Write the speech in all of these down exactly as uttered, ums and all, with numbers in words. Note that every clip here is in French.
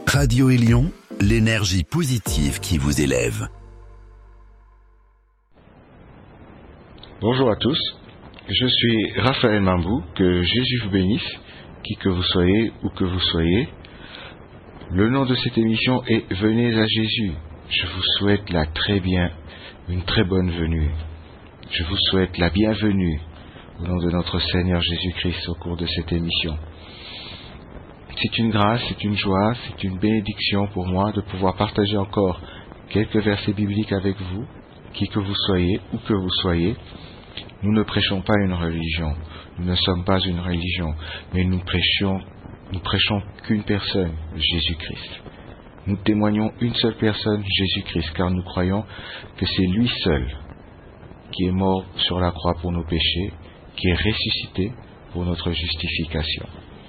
Radio Élion, l'énergie positive qui vous élève. Bonjour à tous, je suis Raphaël Mambou, que Jésus vous bénisse, qui que vous soyez, où que vous soyez. Le nom de cette émission est Venez à Jésus. Je vous souhaite la très bien, une très bonne venue. Je vous souhaite la bienvenue au nom de notre Seigneur Jésus-Christ au cours de cette émission. C'est une grâce, c'est une joie, c'est une bénédiction pour moi de pouvoir partager encore quelques versets bibliques avec vous, qui que vous soyez, où que vous soyez. Nous ne prêchons pas une religion, nous ne sommes pas une religion, mais nous prêchons, nous prêchons qu'une personne, Jésus-Christ. Nous témoignons une seule personne, Jésus-Christ, car nous croyons que c'est lui seul qui est mort sur la croix pour nos péchés, qui est ressuscité pour notre justification.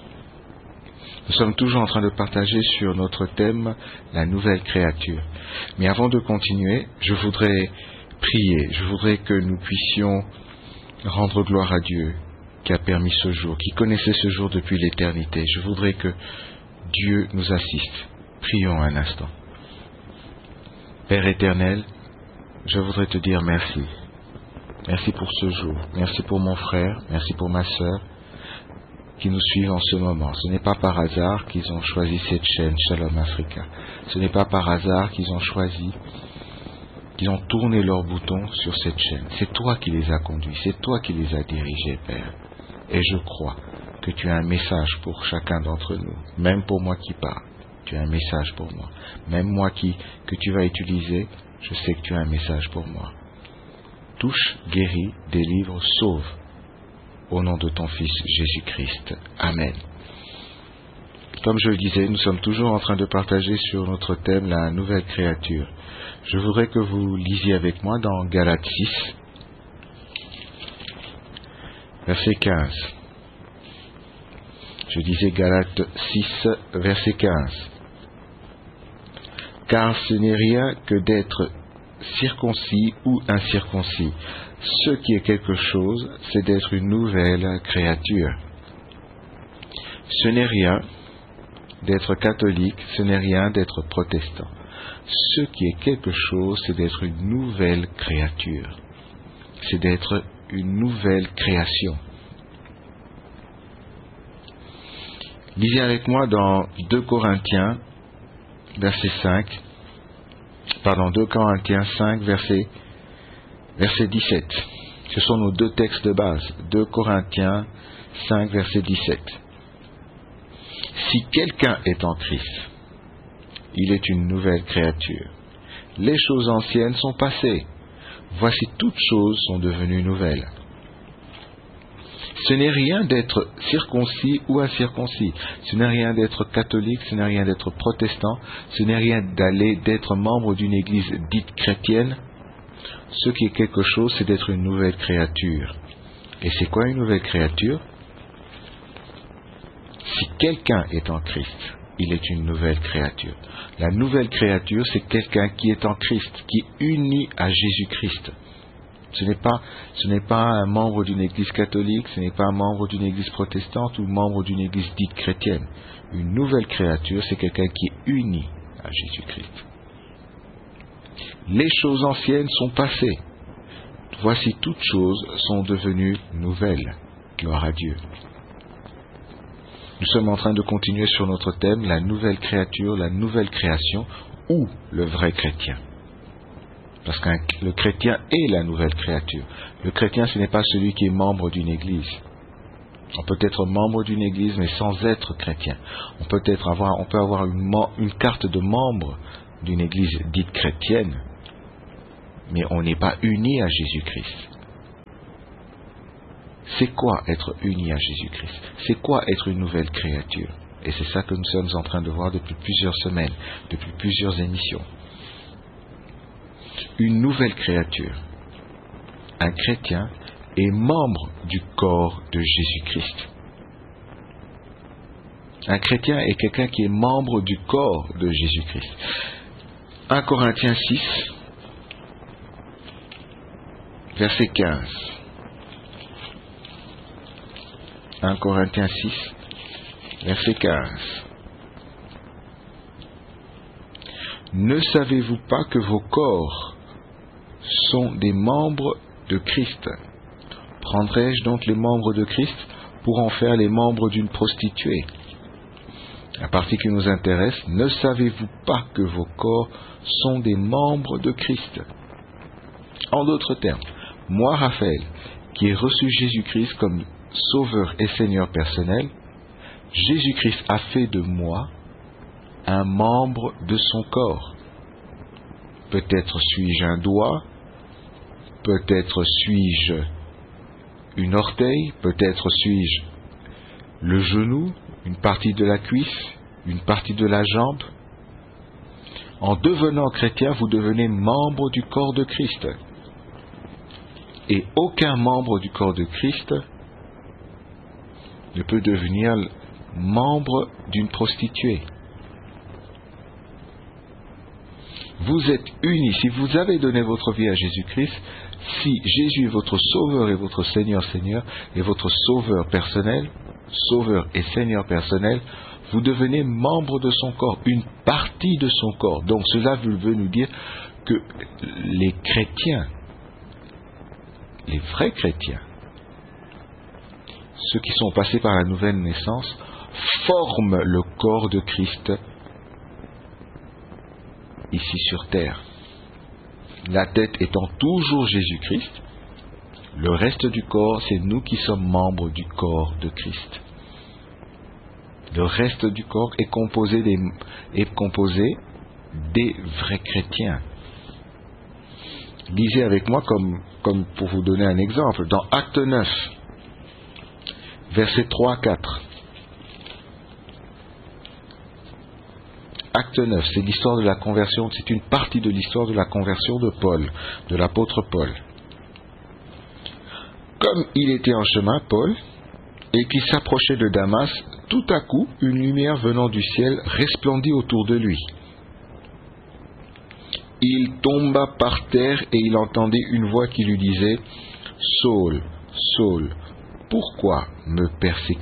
Nous sommes toujours en train de partager sur notre thème, la nouvelle créature. Mais avant de continuer, je voudrais prier, je voudrais que nous puissions rendre gloire à Dieu qui a permis ce jour, qui connaissait ce jour depuis l'éternité. Je voudrais que Dieu nous assiste. Prions un instant. Père éternel, je voudrais te dire merci. Merci pour ce jour. Merci pour mon frère. Merci pour ma sœur qui nous suivent en ce moment. Ce n'est pas par hasard qu'ils ont choisi cette chaîne Shalom Africa. Ce n'est pas par hasard qu'ils ont choisi, qu'ils ont tourné leur bouton sur cette chaîne. C'est toi qui les as conduits. C'est toi qui les as dirigés, Père. Et je crois que tu as un message pour chacun d'entre nous. Même pour moi qui parle. Tu as un message pour moi. Même moi qui, que tu vas utiliser, je sais que tu as un message pour moi. Touche, guéris, délivre, sauve. Au nom de ton Fils Jésus-Christ. Amen. Comme je le disais, nous sommes toujours en train de partager sur notre thème la nouvelle créature. Je voudrais que vous lisiez avec moi dans Galates six, verset quinze. Je disais Galates six, verset quinze. Car ce n'est rien que d'être circoncis ou incirconcis. Ce qui est quelque chose, c'est d'être une nouvelle créature. Ce n'est rien d'être catholique, ce n'est rien d'être protestant. Ce qui est quelque chose, c'est d'être une nouvelle créature. C'est d'être une nouvelle création. Lisez avec moi dans deux Corinthiens, verset cinq, pardon, deux Corinthiens cinq, verset, verset dix-sept. Ce sont nos deux textes de base. deux Corinthiens cinq, verset dix-sept. Si quelqu'un est en Christ, il est une nouvelle créature. Les choses anciennes sont passées. Voici toutes choses sont devenues nouvelles. Ce n'est rien d'être circoncis ou incirconcis. Ce n'est rien d'être catholique, ce n'est rien d'être protestant, ce n'est rien d'aller d'être membre d'une église dite chrétienne. Ce qui est quelque chose, c'est d'être une nouvelle créature. Et c'est quoi une nouvelle créature? Si quelqu'un est en Christ, il est une nouvelle créature. La nouvelle créature, c'est quelqu'un qui est en Christ, qui est uni à Jésus-Christ. Ce n'est pas, ce n'est pas un membre d'une église catholique, ce n'est pas un membre d'une église protestante ou membre d'une église dite chrétienne. Une nouvelle créature, c'est quelqu'un qui est uni à Jésus-Christ. Les choses anciennes sont passées. Voici toutes choses sont devenues nouvelles. Gloire à Dieu. Nous sommes en train de continuer sur notre thème, la nouvelle créature, la nouvelle création, ou le vrai chrétien. Parce que le chrétien est la nouvelle créature. Le chrétien, ce n'est pas celui qui est membre d'une église. On peut être membre d'une église, mais sans être chrétien. On peut être avoir, on peut avoir une, une carte de membre d'une église dite chrétienne, mais on n'est pas uni à Jésus-Christ. C'est quoi être uni à Jésus-Christ? C'est quoi être une nouvelle créature? Et c'est ça que nous sommes en train de voir depuis plusieurs semaines, depuis plusieurs émissions. Une nouvelle créature. Un chrétien est membre du corps de Jésus-Christ. Un chrétien est quelqu'un qui est membre du corps de Jésus-Christ. un Corinthiens six, verset quinze. un Corinthiens six, verset quinze. Ne savez-vous pas que vos corps sont des membres de Christ? Prendrai-je donc les membres de Christ pour en faire les membres d'une prostituée? La partie qui nous intéresse, ne savez-vous pas que vos corps sont des membres de Christ? En d'autres termes, moi, Raphaël, qui ai reçu Jésus-Christ comme Sauveur et Seigneur personnel, Jésus-Christ a fait de moi un membre de son corps. Peut-être suis-je un doigt, peut-être suis-je une orteil, peut-être suis-je le genou, une partie de la cuisse, une partie de la jambe. En devenant chrétien, vous devenez membre du corps de Christ. Et aucun membre du corps de Christ ne peut devenir membre d'une prostituée. Vous êtes unis. Si vous avez donné votre vie à Jésus-Christ, si Jésus est votre Sauveur et votre Seigneur, Seigneur, et votre Sauveur personnel, Sauveur et Seigneur personnel, vous devenez membre de son corps, une partie de son corps. Donc cela veut nous dire que les chrétiens, les vrais chrétiens, ceux qui sont passés par la nouvelle naissance, forment le corps de Christ ici sur terre. La tête étant toujours Jésus-Christ, le reste du corps, c'est nous qui sommes membres du corps de Christ. Le reste du corps est composé des, est composé des vrais chrétiens. Lisez avec moi comme, comme pour vous donner un exemple. Dans Acte neuf, versets trois à quatre. Acte neuf, c'est l'histoire de la conversion, c'est une partie de l'histoire de la conversion de Paul, de l'apôtre Paul. Comme il était en chemin, Paul, et qu'il s'approchait de Damas, tout à coup, une lumière venant du ciel resplendit autour de lui. Il tomba par terre et il entendit une voix qui lui disait « Saul, Saul, pourquoi me persécutes-tu »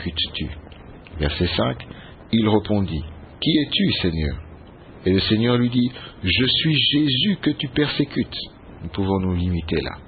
Verset cinq, il répondit « Qui es-tu, Seigneur » Et le Seigneur lui dit « Je suis Jésus que tu persécutes. » Nous pouvons nous limiter là.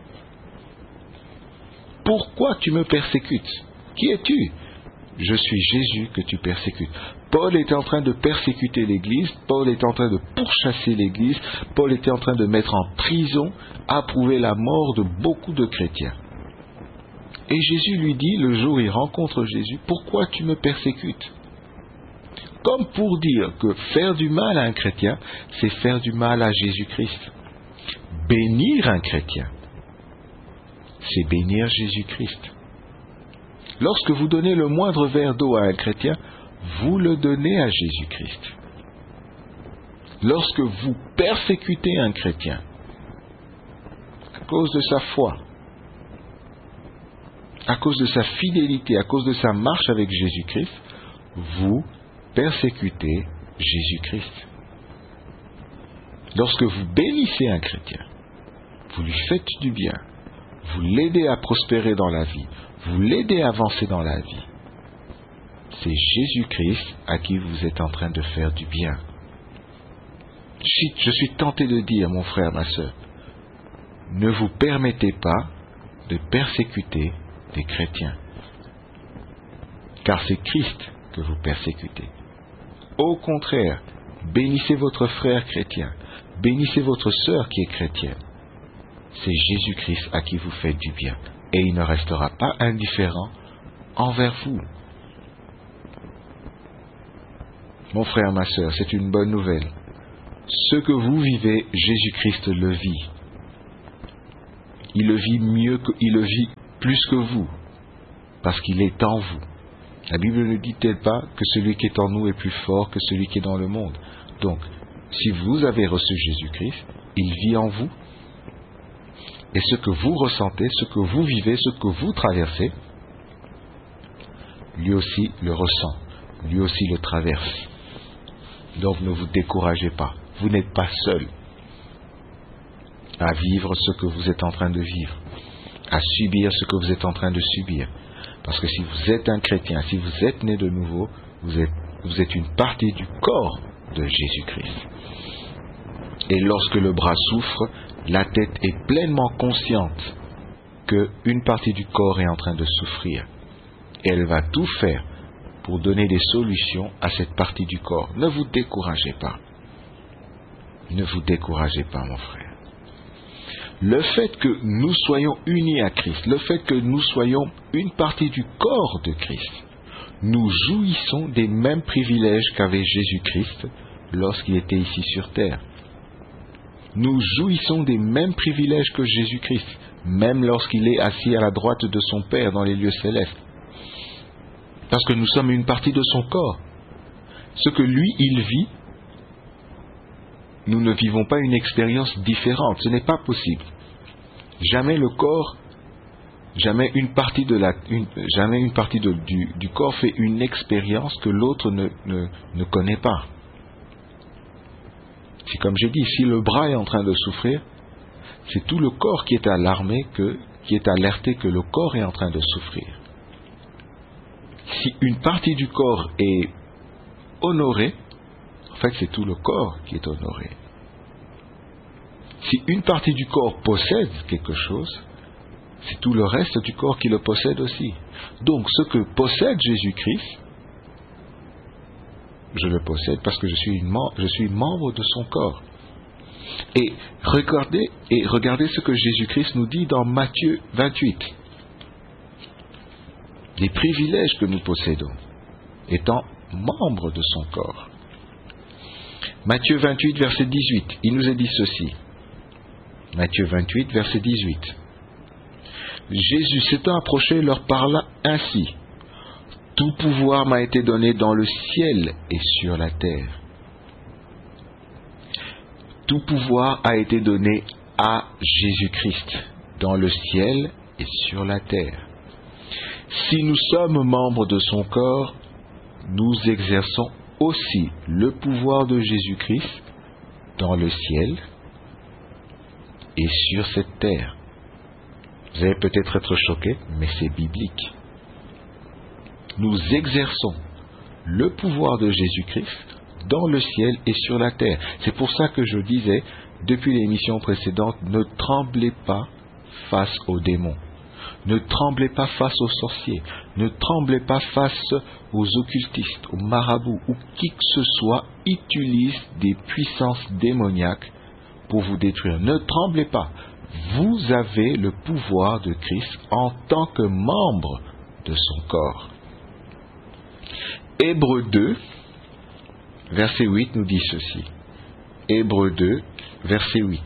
« Pourquoi tu me persécutes ? Qui es-tu ? » Je suis Jésus que tu persécutes. Paul était en train de persécuter l'Église, Paul était en train de pourchasser l'Église, Paul était en train de mettre en prison, approuver la mort de beaucoup de chrétiens. Et Jésus lui dit, le jour où il rencontre Jésus, « Pourquoi tu me persécutes ?» Comme pour dire que faire du mal à un chrétien, c'est faire du mal à Jésus-Christ. Bénir un chrétien, c'est bénir Jésus-Christ. Lorsque vous donnez le moindre verre d'eau à un chrétien, vous le donnez à Jésus-Christ. Lorsque vous persécutez un chrétien, à cause de sa foi, à cause de sa fidélité, à cause de sa marche avec Jésus-Christ, vous persécutez Jésus-Christ. Lorsque vous bénissez un chrétien, vous lui faites du bien, vous l'aidez à prospérer dans la vie, vous l'aidez à avancer dans la vie. C'est Jésus-Christ à qui vous êtes en train de faire du bien. Je suis, je suis tenté de dire, mon frère, ma sœur, ne vous permettez pas de persécuter des chrétiens, car c'est Christ que vous persécutez. Au contraire, bénissez votre frère chrétien, bénissez votre sœur qui est chrétienne. C'est Jésus-Christ à qui vous faites du bien, et il ne restera pas indifférent envers vous. Mon frère, ma sœur, c'est une bonne nouvelle. Ce que vous vivez, Jésus-Christ le vit. Il le vit mieux que, il le vit plus que vous, parce qu'il est en vous. La Bible ne dit-elle pas que celui qui est en nous est plus fort que celui qui est dans le monde? Donc, si vous avez reçu Jésus-Christ, il vit en vous, et ce que vous ressentez, ce que vous vivez, ce que vous traversez, lui aussi le ressent, lui aussi le traverse. Donc ne vous découragez pas, vous n'êtes pas seul à vivre ce que vous êtes en train de vivre, à subir ce que vous êtes en train de subir. Parce que si vous êtes un chrétien, si vous êtes né de nouveau, vous êtes, vous êtes une partie du corps de Jésus-Christ. Et lorsque le bras souffre, la tête est pleinement consciente qu'une partie du corps est en train de souffrir. Et elle va tout faire pour donner des solutions à cette partie du corps. Ne vous découragez pas. Ne vous découragez pas, mon frère. Le fait que nous soyons unis à Christ, le fait que nous soyons une partie du corps de Christ, nous jouissons des mêmes privilèges qu'avait Jésus-Christ lorsqu'il était ici sur terre. Nous jouissons des mêmes privilèges que Jésus-Christ, même lorsqu'il est assis à la droite de son Père dans les lieux célestes. Parce que nous sommes une partie de son corps. Ce que lui, il vit, nous ne vivons pas une expérience différente. Ce n'est pas possible. Jamais le corps, jamais une partie, de la, une, jamais une partie de, du, du corps fait une expérience que l'autre ne, ne, ne connaît pas. C'est comme j'ai dit, si le bras est en train de souffrir, c'est tout le corps qui est alarmé, que, qui est alerté que le corps est en train de souffrir. Si une partie du corps est honorée, en fait c'est tout le corps qui est honoré. Si une partie du corps possède quelque chose, c'est tout le reste du corps qui le possède aussi. Donc ce que possède Jésus-Christ, je le possède parce que je suis, une, je suis membre de son corps. Et regardez, et regardez ce que Jésus-Christ nous dit dans Matthieu vingt-huit. Les privilèges que nous possédons, étant membres de son corps. Matthieu vingt-huit, verset dix-huit, il nous est dit ceci. Matthieu vingt-huit, verset dix-huit. Jésus s'étant approché leur parla ainsi. Tout pouvoir m'a été donné dans le ciel et sur la terre. Tout pouvoir a été donné à Jésus-Christ dans le ciel et sur la terre. Si nous sommes membres de son corps, nous exerçons aussi le pouvoir de Jésus-Christ dans le ciel et sur cette terre. Vous allez peut-être être choqués, mais c'est biblique. Nous exerçons le pouvoir de Jésus-Christ dans le ciel et sur la terre. C'est pour ça que je disais, depuis l'émission précédente, ne tremblez pas face aux démons. Ne tremblez pas face aux sorciers. Ne tremblez pas face aux occultistes, aux marabouts, ou qui que ce soit utilise des puissances démoniaques pour vous détruire. Ne tremblez pas. Vous avez le pouvoir de Christ en tant que membre de son corps. Hébreux deux, verset huit nous dit ceci. Hébreux deux, verset huit.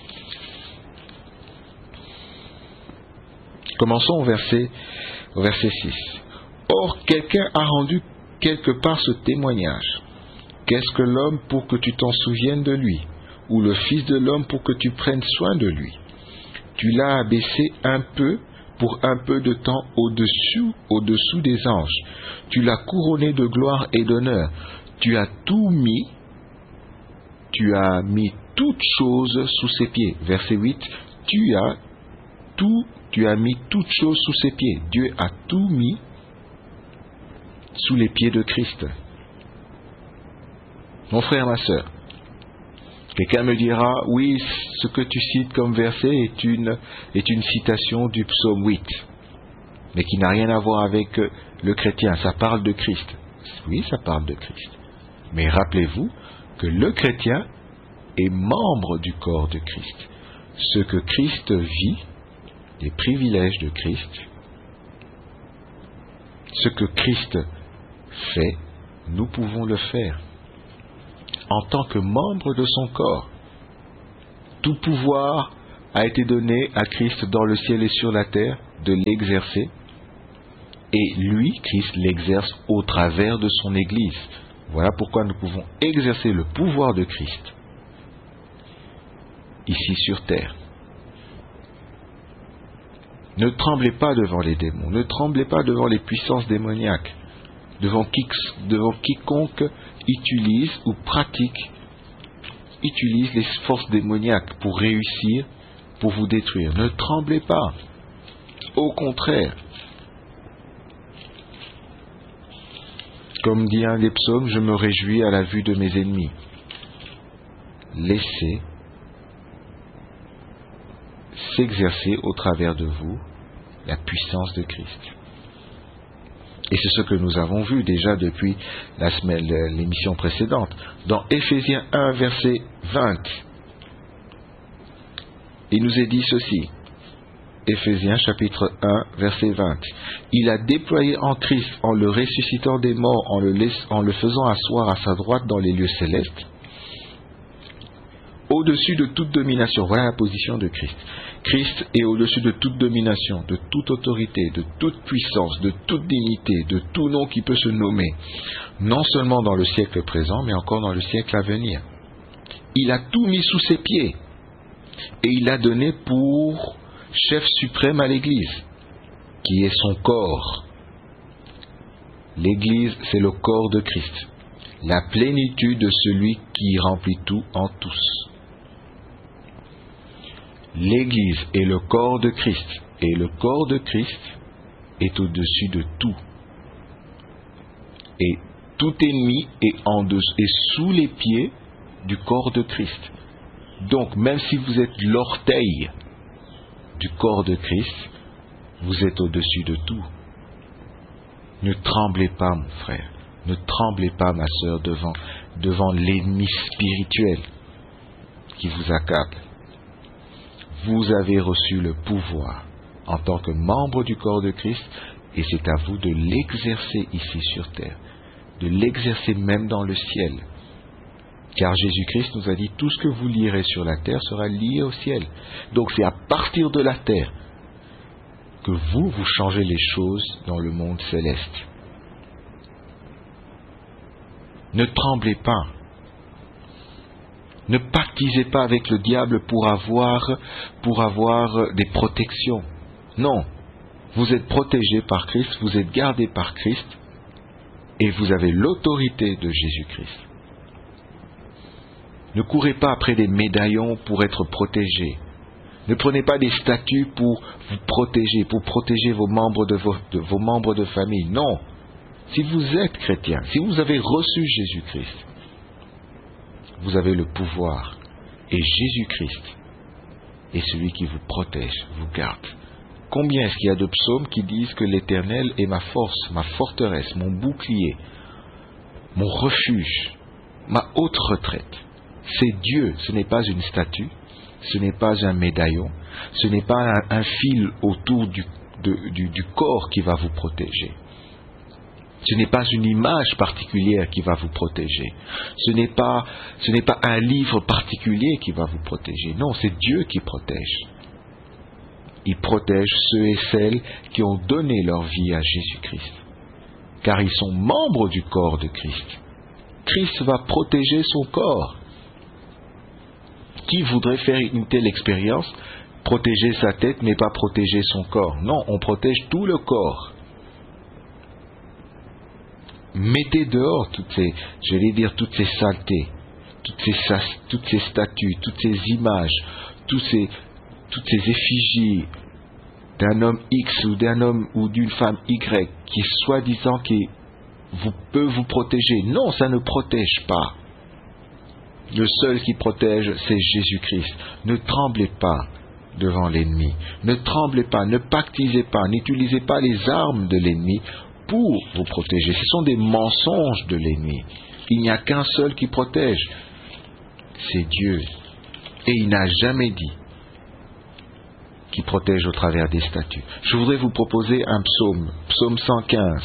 Commençons au verset, au verset six. Or, quelqu'un a rendu quelque part ce témoignage. Qu'est-ce que l'homme pour que tu t'en souviennes de lui, ou le Fils de l'homme pour que tu prennes soin de lui? Tu l'as abaissé un peu, pour un peu de temps au-dessous, au-dessous des anges. Tu l'as couronné de gloire et d'honneur. Tu as tout mis, tu as mis toutes choses sous ses pieds. Verset huit. Tu as tout, tu as mis toutes choses sous ses pieds. Dieu a tout mis sous les pieds de Christ. Mon frère, ma sœur, quelqu'un me dira, oui, ce que tu cites comme verset est une, est une citation du psaume huit, mais qui n'a rien à voir avec le chrétien, ça parle de Christ. Oui, ça parle de Christ. Mais rappelez-vous que le chrétien est membre du corps de Christ. Ce que Christ vit, les privilèges de Christ, ce que Christ fait, nous pouvons le faire. En tant que membre de son corps, tout pouvoir a été donné à Christ dans le ciel et sur la terre de l'exercer, et lui, Christ, l'exerce au travers de son Église. Voilà pourquoi nous pouvons exercer le pouvoir de Christ ici sur terre. Ne tremblez pas devant les démons, ne tremblez pas devant les puissances démoniaques, devant, qui, devant quiconque utilise ou pratique, utilise les forces démoniaques pour réussir, pour vous détruire. Ne tremblez pas. Au contraire, comme dit un des psaumes, je me réjouis à la vue de mes ennemis. Laissez s'exercer au travers de vous la puissance de Christ. Et c'est ce que nous avons vu déjà depuis la semaine, l'émission précédente. Dans Éphésiens un, verset vingt, il nous est dit ceci. Éphésiens chapitre un, verset vingt. Il a déployé en Christ, en le ressuscitant des morts, en le, laisse, en le faisant asseoir à sa droite dans les lieux célestes, au-dessus de toute domination. Voilà la position de Christ. Christ est au-dessus de toute domination, de toute autorité, de toute puissance, de toute dignité, de tout nom qui peut se nommer, non seulement dans le siècle présent, mais encore dans le siècle à venir. Il a tout mis sous ses pieds et il l'a donné pour chef suprême à l'Église, qui est son corps. L'Église, c'est le corps de Christ, la plénitude de celui qui remplit tout en tous. L'Église est le corps de Christ, et le corps de Christ est au-dessus de tout. Et tout ennemi est, en dessous, est sous les pieds du corps de Christ. Donc, même si vous êtes l'orteil du corps de Christ, vous êtes au-dessus de tout. Ne tremblez pas, mon frère, ne tremblez pas, ma sœur, devant, devant l'ennemi spirituel qui vous accable. Vous avez reçu le pouvoir en tant que membre du corps de Christ, et c'est à vous de l'exercer ici sur terre, de l'exercer même dans le ciel. Car Jésus-Christ nous a dit, tout ce que vous lirez sur la terre sera lié au ciel. Donc c'est à partir de la terre que vous, vous changez les choses dans le monde céleste. Ne tremblez pas. Ne pactisez pas avec le diable pour avoir, pour avoir des protections. Non, vous êtes protégé par Christ, vous êtes gardé par Christ, et vous avez l'autorité de Jésus-Christ. Ne courez pas après des médaillons pour être protégé. Ne prenez pas des statues pour vous protéger, pour protéger vos membres de, vos, de, vos membres de famille. Non. Si vous êtes chrétien, si vous avez reçu Jésus-Christ, vous avez le pouvoir. Et Jésus-Christ est celui qui vous protège, vous garde. Combien est-ce qu'il y a de psaumes qui disent que l'Éternel est ma force, ma forteresse, mon bouclier, mon refuge, ma haute retraite. C'est Dieu, ce n'est pas une statue, ce n'est pas un médaillon, ce n'est pas un, un fil autour du, de, du, du corps qui va vous protéger. Ce n'est pas une image particulière qui va vous protéger. Ce n'est pas, ce n'est pas un livre particulier qui va vous protéger. Non, c'est Dieu qui protège. Il protège ceux et celles qui ont donné leur vie à Jésus-Christ, car ils sont membres du corps de Christ. Christ va protéger son corps. Qui voudrait faire une telle expérience, protéger sa tête mais pas protéger son corps? Non, on protège tout le corps. Mettez dehors toutes ces, je vais dire, toutes ces saletés, toutes ces, toutes ces statues, toutes ces images, tous ces, toutes ces effigies d'un homme X ou d'un homme ou d'une femme Y qui soi-disant qui vous, peut vous protéger. Non, ça ne protège pas. Le seul qui protège, c'est Jésus-Christ. Ne tremblez pas devant l'ennemi. Ne tremblez pas, ne pactisez pas, n'utilisez pas les armes de l'ennemi pour vous protéger. Ce sont des mensonges de l'ennemi. Il n'y a qu'un seul qui protège. C'est Dieu. Et il n'a jamais dit qu'il protège au travers des statues. Je voudrais vous proposer un psaume, psaume cent quinze,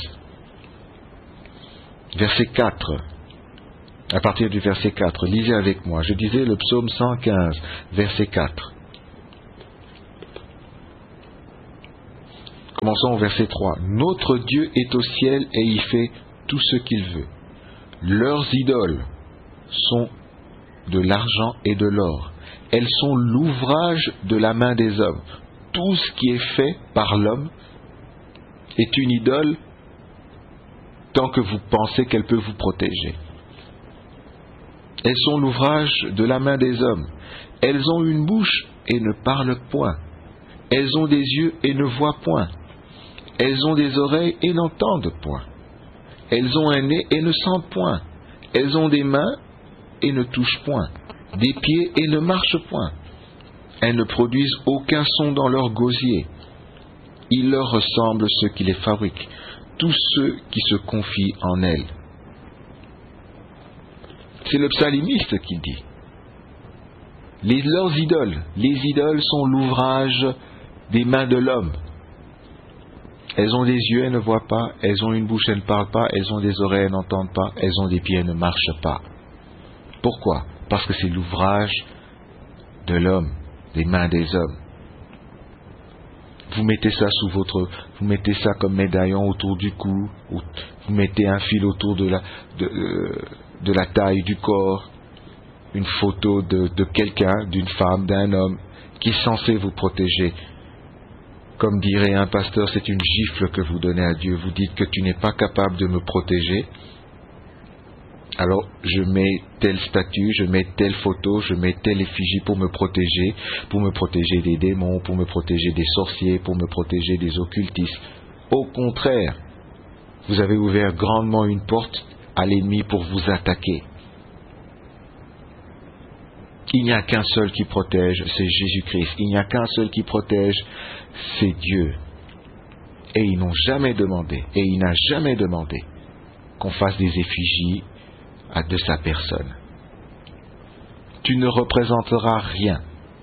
verset quatre. À partir du verset quatre, lisez avec moi. Je disais le psaume cent quinze, verset quatre. Commençons au verset trois. Notre Dieu est au ciel et il fait tout ce qu'il veut. Leurs idoles sont de l'argent et de l'or. Elles sont l'ouvrage de la main des hommes. Tout ce qui est fait par l'homme est une idole tant que vous pensez qu'elle peut vous protéger. Elles sont l'ouvrage de la main des hommes. Elles ont une bouche et ne parlent point. Elles ont des yeux et ne voient point. Elles ont des oreilles et n'entendent point. Elles ont un nez et ne sentent point. Elles ont des mains et ne touchent point. Des pieds et ne marchent point. Elles ne produisent aucun son dans leur gosier. Il leur ressemble ceux qui les fabriquent, tous ceux qui se confient en elles. C'est le psalimiste qui dit. Les, leurs idoles, les idoles sont l'ouvrage des mains de l'homme. Elles ont des yeux, elles ne voient pas, elles ont une bouche, elles ne parlent pas, elles ont des oreilles, elles n'entendent pas, elles ont des pieds, elles ne marchent pas. Pourquoi? Parce que c'est l'ouvrage de l'homme, des mains des hommes. Vous mettez ça sous votre, vous mettez ça comme médaillon autour du cou, vous mettez un fil autour de la, de, euh, de la taille du corps, une photo de, de quelqu'un, d'une femme, d'un homme, qui est censé vous protéger. Comme dirait un pasteur, c'est une gifle que vous donnez à Dieu. Vous dites que tu n'es pas capable de me protéger. Alors je mets telle statue, je mets telle photo, je mets telle effigie pour me protéger, pour me protéger des démons, pour me protéger des sorciers, pour me protéger des occultistes. Au contraire, vous avez ouvert grandement une porte à l'ennemi pour vous attaquer. Il n'y a qu'un seul qui protège, c'est Jésus-Christ. Il n'y a qu'un seul qui protège, c'est Dieu. Et ils n'ont jamais demandé, et il n'a jamais demandé qu'on fasse des effigies de sa personne. Tu ne représenteras rien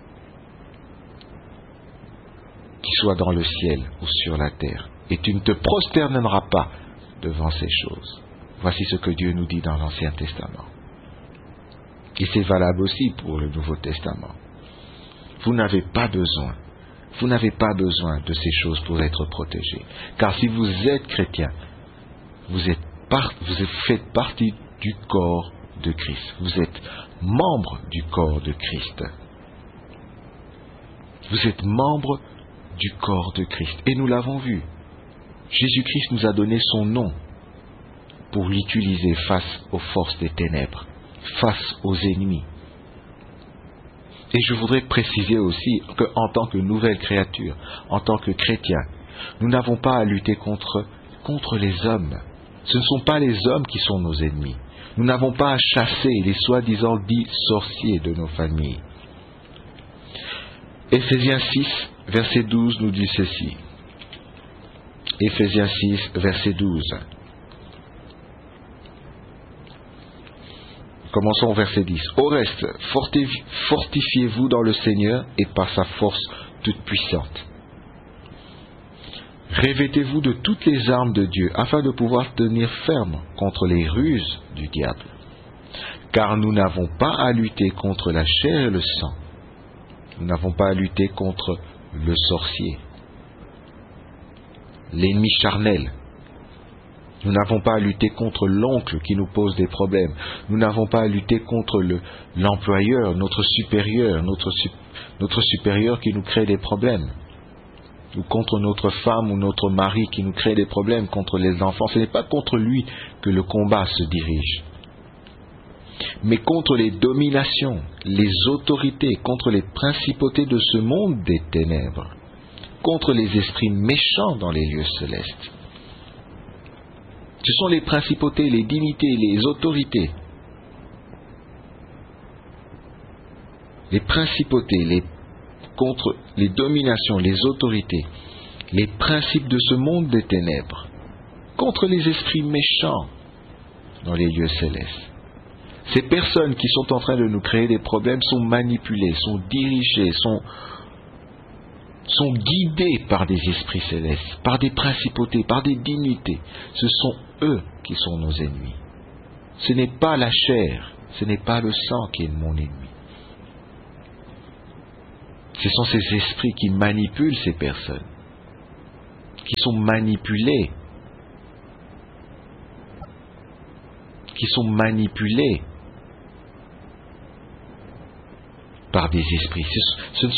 qui soit dans le ciel ou sur la terre, et tu ne te prosterneras pas devant ces choses. Voici ce que Dieu nous dit dans l'Ancien Testament. Et c'est valable aussi pour le Nouveau Testament. Vous n'avez pas besoin, vous n'avez pas besoin de ces choses pour être protégé. Car si vous êtes chrétien, vous êtes part, vous faites partie du corps de Christ. Vous êtes membre du corps de Christ. Vous êtes membre du corps de Christ. Et nous l'avons vu. Jésus-Christ nous a donné son nom pour l'utiliser face aux forces des ténèbres, face aux ennemis. Et je voudrais préciser aussi qu'en tant que nouvelle créature, en tant que chrétien, nous n'avons pas à lutter contre, contre les hommes. Ce ne sont pas les hommes qui sont nos ennemis. Nous n'avons pas à chasser les soi-disant dits sorciers de nos familles. Éphésiens six, verset douze nous dit ceci. Éphésiens six, verset douze. Commençons au verset dix. Au reste, fortifiez-vous dans le Seigneur et par sa force toute puissante. Revêtez-vous de toutes les armes de Dieu, afin de pouvoir tenir ferme contre les ruses du diable. Car nous n'avons pas à lutter contre la chair et le sang. Nous n'avons pas à lutter contre le sorcier, l'ennemi charnel. Nous n'avons pas à lutter contre l'oncle qui nous pose des problèmes. Nous n'avons pas à lutter contre le, l'employeur, notre supérieur, notre, notre supérieur qui nous crée des problèmes. Ou contre notre femme ou notre mari qui nous crée des problèmes, contre les enfants. Ce n'est pas contre lui que le combat se dirige, mais contre les dominations, les autorités, contre les principautés de ce monde des ténèbres, contre les esprits méchants dans les lieux célestes. Ce sont les principautés, les dignités, les autorités, les principautés, les contre les dominations, les autorités, les principes de ce monde des ténèbres, contre les esprits méchants dans les lieux célestes. Ces personnes qui sont en train de nous créer des problèmes sont manipulées, sont dirigées, sont, sont guidées par des esprits célestes, par des principautés, par des dignités. Ce sont eux qui sont nos ennemis. Ce n'est pas la chair, ce n'est pas le sang qui est mon ennemi. Ce sont ces esprits qui manipulent ces personnes, qui sont manipulés, qui sont manipulés par des esprits. Ce, ce ne